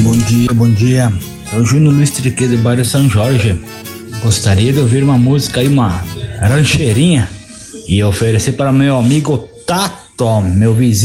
Bom dia, bom dia. É o Júnior Luiz Triquet do bairro São Jorge. Gostaria de ouvir uma música aí, uma rancheirinha, e oferecer para meu amigo Tato, meu vizinho.